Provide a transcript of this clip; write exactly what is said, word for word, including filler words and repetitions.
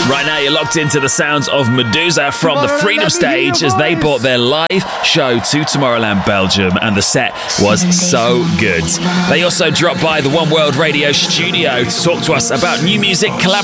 Right now, you're locked into the sounds of Medusa from the Freedom Stage as they brought their live show to Tomorrowland, Belgium, and the set was so good. They also dropped by the One World Radio studio to talk to us about new music, collaborations,